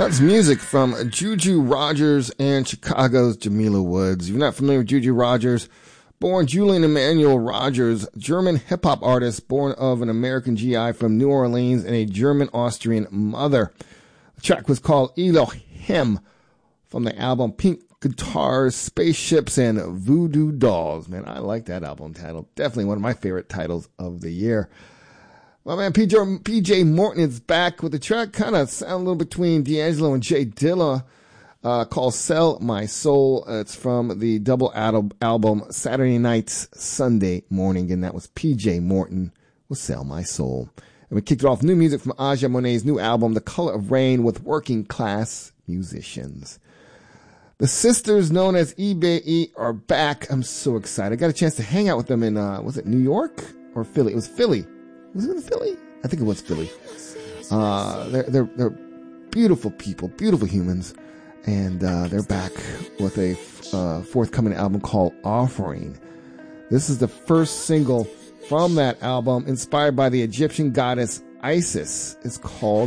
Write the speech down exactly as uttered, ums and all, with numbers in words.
That's music from Juju Rogers and Chicago's Jamila Woods. If you're not familiar with Juju Rogers, born Julian Emmanuel Rogers, German hip-hop artist, born of an American G I from New Orleans and a German-Austrian mother. The track was called Elohim from the album Pink Guitars, Spaceships, and Voodoo Dolls. Man, I like that album title. Definitely one of my favorite titles of the year. My man P J, P J Morton is back with a track kind of sound a little between D'Angelo and Jay Dilla, uh, called Sell My Soul. Uh, it's from the double ad- album Saturday Nights, Sunday Morning, and that was P J Morton with Sell My Soul. And we kicked it off new music from Aja Monet's new album, The Color of Rain, with Working Class Musicians. The sisters known as E B E are back. I'm so excited. I got a chance to hang out with them in, uh, was it New York or Philly? It was Philly. Was it in Philly? I think it was Philly. Uh, they're, they're, they're beautiful people, beautiful humans. And, uh, they're back with a, uh, forthcoming album called Offering. This is the first single from that album, inspired by the Egyptian goddess Isis. It's called